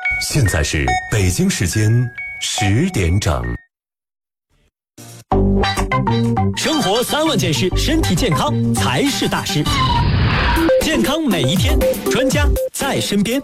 现在是北京时间10点整。 生活3万件事，身体健康才是大事。健康每一天，专家在身边。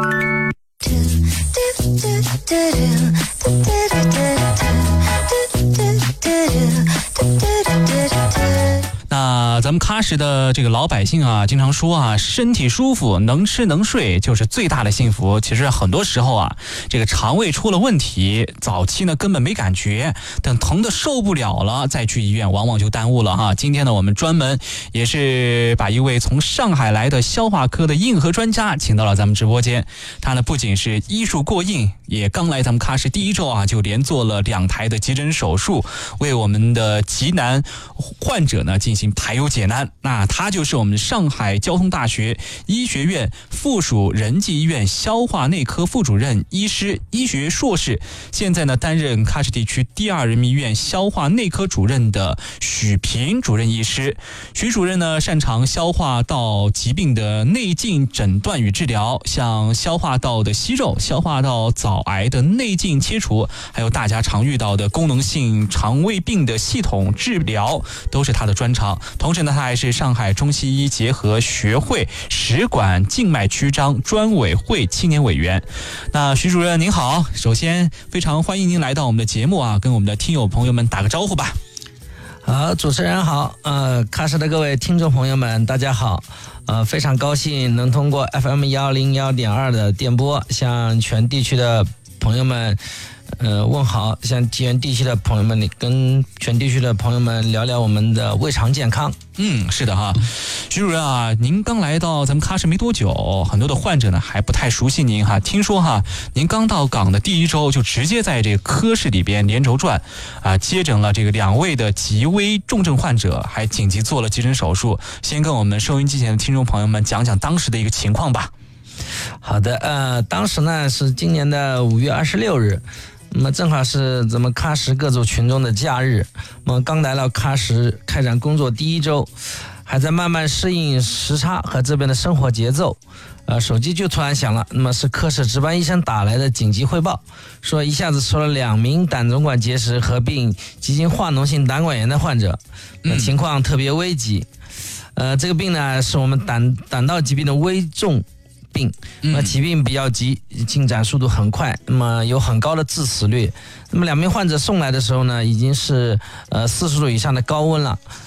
那咱们喀什的这个老百姓啊，经常说啊，身体舒服，能吃能睡就是最大的幸福。其实很多时候啊，这个肠胃出了问题，早期呢根本没感觉，等疼得受不了了再去医院，往往就耽误了哈。今天呢，我们专门也是把一位从上海来的消化科的硬核专家请到了咱们直播间。他呢不仅是医术过硬，也刚来咱们喀什第1周啊，就连做了2台的急诊手术，为我们的急难患者呢进行排忧解难。那他就是我们上海交通大学医学院附属仁济医院消化内科副主任医师、医学硕士，现在呢担任喀什地区第2人民医院消化内科主任的许平主任医师。许主任呢擅长消化道疾病的内镜诊断与治疗，像消化道的息肉、消化道早癌的内镜切除，还有大家常遇到的功能性肠胃病的系统治疗，都是他的专长。同时呢，他还是上海中西医结合学会食管静脉曲张专委会青年委员。那徐主任您好，首先非常欢迎您来到我们的节目啊，跟我们的听友朋友们打个招呼吧。 好，主持人好，喀什的各位听众朋友们大家好，非常高兴能通过 FM 101.2的电波向全地区的朋友们问好，向全地区的朋友们跟全地区的朋友们聊聊我们的胃肠健康。 是的哈，徐主任啊，您刚来到咱们喀什没多久，很多的患者呢还不太熟悉您哈。听说哈，您刚到岗的第1周就直接在这个科室里边连轴转啊，接诊了这个2位的极危重症患者，还紧急做了急诊手术。先跟我们收音机前的听众朋友们讲讲当时的一个情况吧。 好的，当时呢是今年的5月26日。那么正好是咱们喀什各族群众的假日，我们刚来到喀什开展工作第1周，还在慢慢适应时差和这边的生活节奏，手机就突然响了，那么是科室值班医生打来的紧急汇报，说一下子出了2名胆总管结石合并急性化脓性胆管炎的患者，情况特别危急。这个病呢是我们胆道疾病的危重病，疾病比较急，进展速度很快，那么有很高的致死率。那么2名患者送来的时候呢，已经是40度以上的高温了。